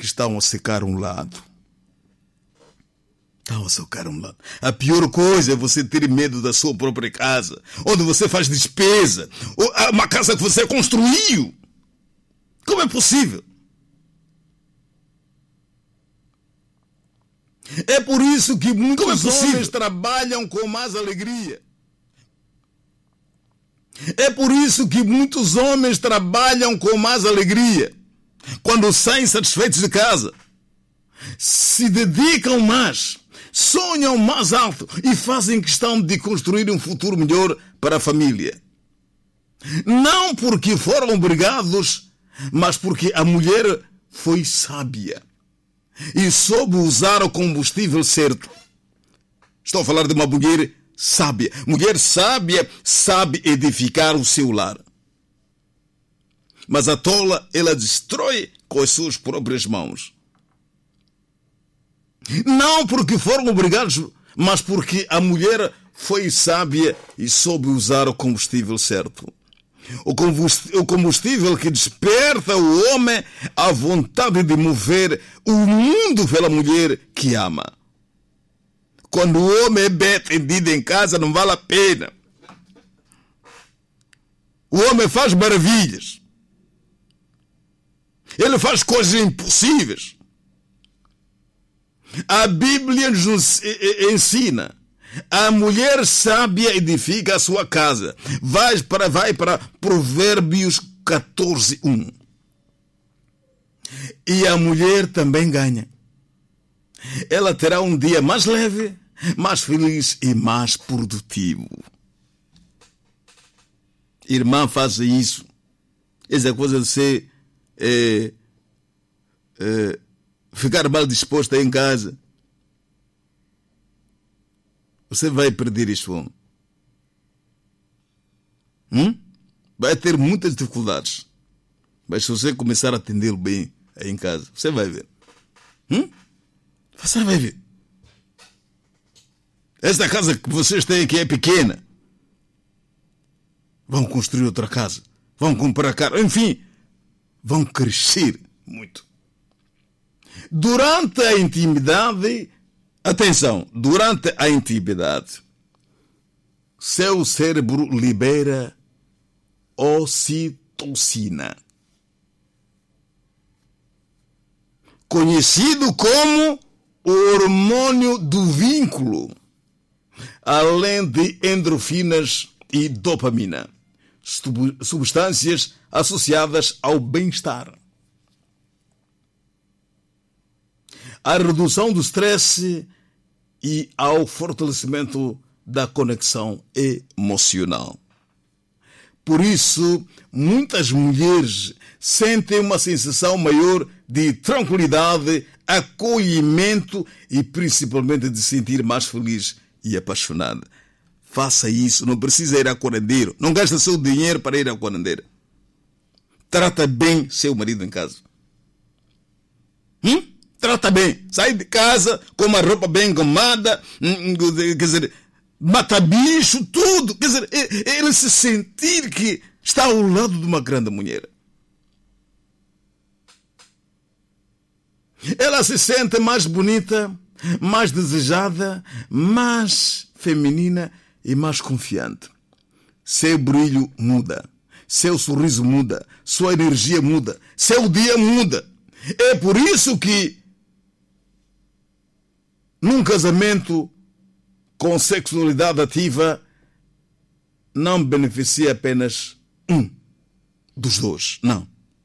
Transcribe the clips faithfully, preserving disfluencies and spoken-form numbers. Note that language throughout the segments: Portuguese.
estão a secar um lado. Estão a secar um lado. A pior coisa é você ter medo da sua própria casa, onde você faz despesa, ou uma casa que você construiu. Como é possível? É por isso que muitos é homens trabalham com mais alegria. É por isso que muitos homens trabalham com mais alegria. Quando saem satisfeitos de casa, se dedicam mais, sonham mais alto e fazem questão de construir um futuro melhor para a família. Não porque foram obrigados, mas porque a mulher foi sábia e soube usar o combustível certo. Estou a falar de uma mulher sábia. Mulher sábia sabe edificar o seu lar. Mas a tola, ela destrói com as suas próprias mãos. Não porque foram obrigados, mas porque a mulher foi sábia e soube usar o combustível certo. O combustível que desperta o homem à vontade de mover o mundo pela mulher que ama. Quando o homem é bem atendido em casa, não vale a pena. O homem faz maravilhas. Ele faz coisas impossíveis. A Bíblia nos ensina: a mulher sábia edifica a sua casa. Vai para, vai para Provérbios catorze, um. E a mulher também ganha. Ela terá um dia mais leve, mais feliz e mais produtivo. Irmã, faça isso. Essa coisa de ser é, é, ficar mal disposta em casa, você vai perder isso. Hum? Vai ter muitas dificuldades. Mas se você começar a atendê-lo bem aí em casa, você vai ver. Hum? Você vai ver. Esta casa que vocês têm aqui é pequena. Vão construir outra casa. Vão comprar carro. Enfim, vão crescer muito. Durante a intimidade, atenção, durante a intimidade, seu cérebro libera ocitocina, conhecido como o hormônio do vínculo, além de endorfinas e dopamina, substâncias associadas ao bem-estar. A redução do stress e ao fortalecimento da conexão emocional. Por isso, muitas mulheres sentem uma sensação maior de tranquilidade, acolhimento e principalmente de se sentir mais feliz e apaixonada. Faça isso, não precisa ir a curandeiro. Não gasta seu dinheiro para ir a curandeiro. Trata bem seu marido em casa. Hum? Trata bem. Sai de casa com uma roupa bem engomada, quer dizer, mata bicho, tudo. Quer dizer, ele se sentir que está ao lado de uma grande mulher. Ela se sente mais bonita, mais desejada, mais feminina e mais confiante. Seu brilho muda, seu sorriso muda, sua energia muda, seu dia muda. É por isso que num casamento com sexualidade ativa não beneficia apenas um dos dois. Não.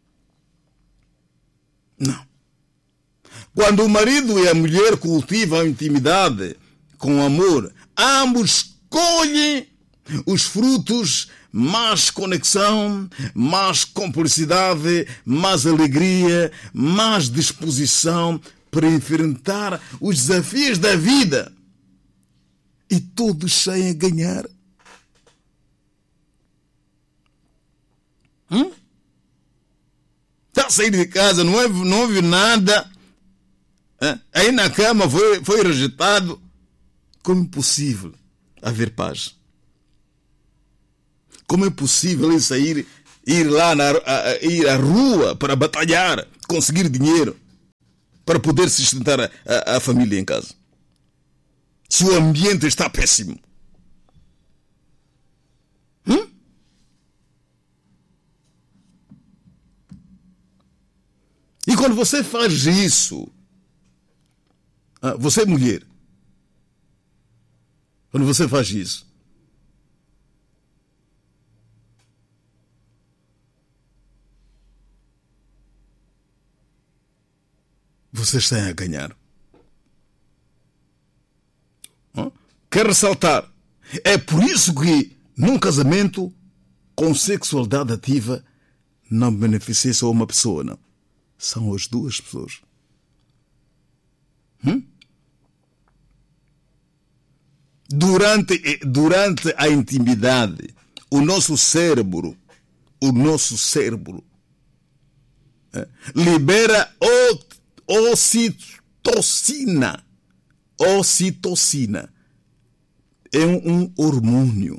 Não. Quando o marido e a mulher cultivam a intimidade com amor, ambos colhem os frutos, mais conexão, mais cumplicidade, mais alegria, mais disposição para enfrentar os desafios da vida. E todos saem a ganhar. Hum? Está a sair de casa, não houve, não houve nada. Aí na cama foi, foi rejeitado. Como é possível haver paz? Como é possível ele sair, ir lá, na, a, ir à rua para batalhar, conseguir dinheiro? para poder sustentar a, a, a família em casa. Se o ambiente está péssimo. Hum? E quando você faz isso, você é mulher, quando você faz isso, vocês têm a ganhar. Quero ressaltar, é por isso que num casamento com sexualidade ativa não beneficia só uma pessoa, não. São as duas pessoas. Hum? Durante, durante a intimidade, o nosso cérebro, o nosso cérebro é, libera ocitocina. Ocitocina é um, um hormônio.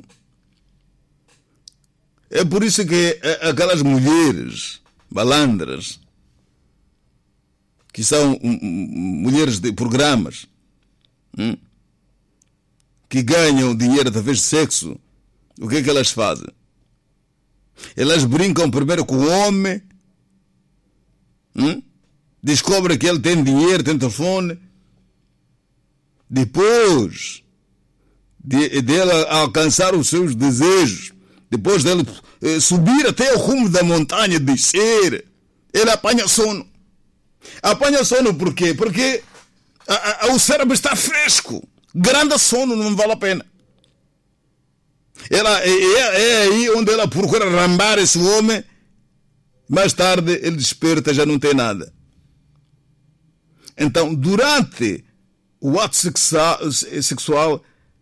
É por isso que aquelas mulheres malandras, que são um, um, mulheres de programas, hum, que ganham dinheiro através de sexo, o que é que elas fazem? Elas brincam primeiro com o homem, hum, descobrem que ele tem dinheiro, tem telefone, depois de, de ela alcançar os seus desejos, depois dele eh, subir até o rumo da montanha, descer, ele apanha sono. Apanha sono por quê? Porque a, a, o cérebro está fresco. Grande sono não vale a pena. Ela, é, é aí onde ela procura rambar esse homem. Mais tarde ele desperta, já não tem nada. Então, durante o ato sexual, sexual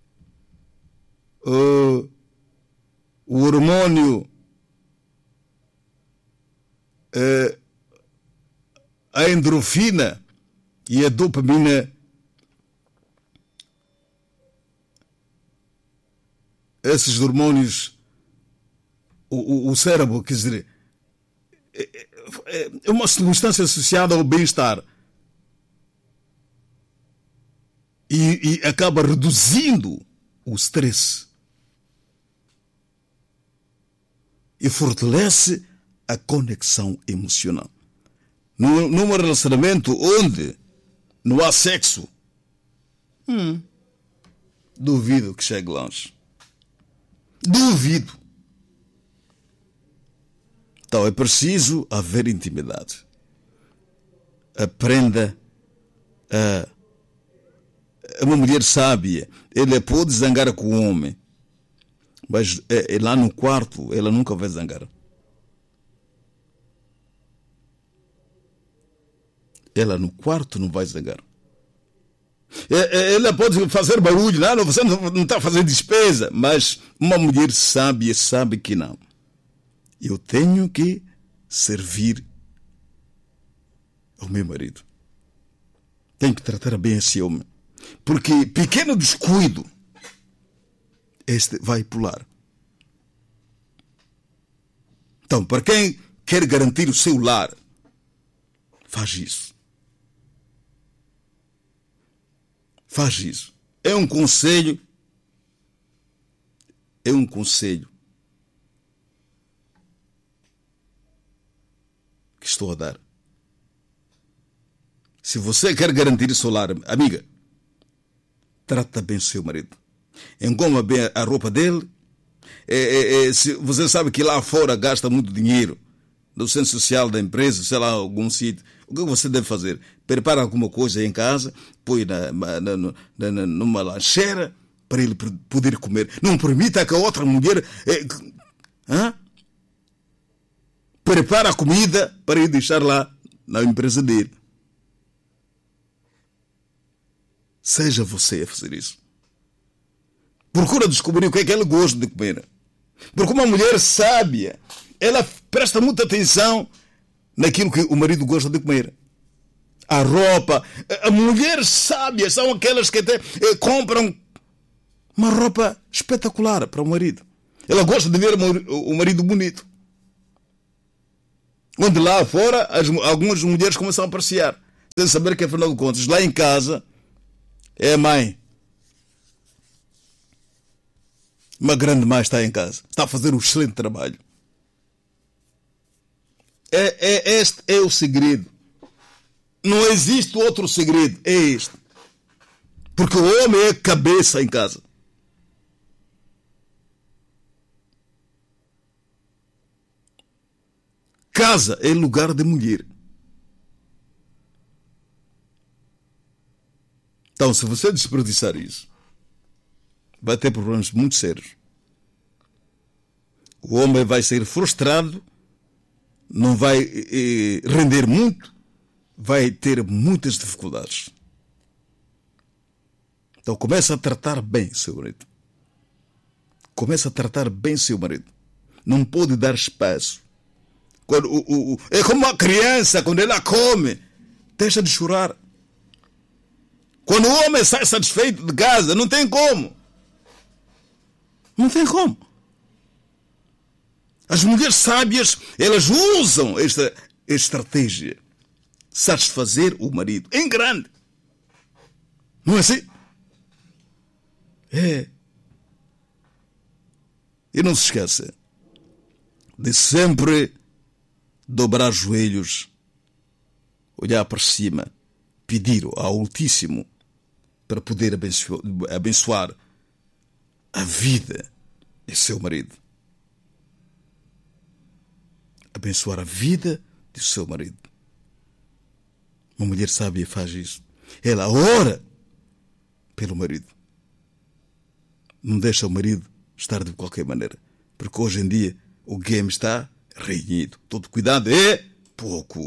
uh, o hormônio uh, a endorfina e a dopamina esses hormônios, o, o, o cérebro, quer dizer, é, é uma substância associada ao bem-estar e, e acaba reduzindo o stress e fortalece a conexão emocional. Num, num relacionamento onde não há sexo, hum, duvido que chegue longe. Duvido. Então é preciso haver intimidade. Aprenda a... Uma mulher sábia, ela pode zangar com o homem, mas é, é lá no quarto ela nunca vai zangar. Ela no quarto não vai zangar. Ela pode fazer barulho, não, você não está fazendo despesa, mas uma mulher sábia sabe que não. Eu tenho que servir ao meu marido. Tenho que tratar bem esse homem. Porque pequeno descuido, este vai pular. Então, para quem quer garantir o seu lar, faz isso. Faz isso. É um conselho. É um conselho que estou a dar. Se você quer garantir o seu lar, amiga, trata bem o seu marido. Engoma bem a roupa dele. É, é, é, se você sabe que lá fora gasta muito dinheiro no centro social da empresa, sei lá, algum sítio. O que você deve fazer? Prepara alguma coisa em casa, põe na, na, na, na, numa lancheira para ele poder comer. Não permita que a outra mulher é, hã? prepara a comida para ele deixar lá na empresa dele. Seja você a fazer isso. Procura descobrir o que é que ele gosta de comer. Porque uma mulher sábia, ela presta muita atenção naquilo que o marido gosta de comer. A roupa. A mulher sábia são aquelas que até eh, compram uma roupa espetacular para o marido. Ela gosta de ver o marido bonito. Onde lá fora as, algumas mulheres começam a apreciar. sem saber que, afinal de contas, lá em casa é a mãe. Uma grande mãe está em casa. Está a fazer um excelente trabalho. É, é, este é o segredo. Não existe outro segredo. É este. Porque o homem é cabeça em casa. Casa é lugar de mulher. Então, se você desperdiçar isso, vai ter problemas muito sérios. O homem vai ser frustrado, não vai eh, render muito, vai ter muitas dificuldades. Então, começa a tratar bem seu marido. Começa a tratar bem seu marido. Não pode dar espaço. Quando, o, o, é como uma criança, quando ela come, deixa de chorar. Quando o homem sai satisfeito de casa, não tem como. Não tem como. As mulheres sábias, elas usam esta estratégia. Satisfazer o marido. Em grande. Não é assim? É. E não se esqueça de sempre dobrar os joelhos, olhar para cima, pedir ao Altíssimo para poder abençoar, abençoar a vida de seu marido. Abençoar a vida de seu marido. Uma mulher sábia faz isso. Ela ora pelo marido. Não deixa o marido estar de qualquer maneira. Porque hoje em dia o game está renhido. Todo cuidado é pouco.